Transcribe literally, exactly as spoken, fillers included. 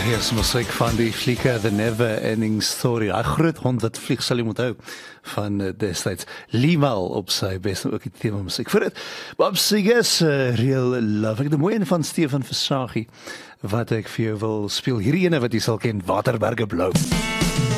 Yes, musiek van die flieke The Never Ending Story. Hy groot hond wat vlieg sal jy moet hou van uh, destijds. Limahl op sy best en ook die thema musiek. Voor dit, Bob Seger's uh, Real Love. Ek die mooie van Stefan Versaghi wat ek vir jou wil speel. Hierdie ene wat jy sal ken, Waterberge Blou.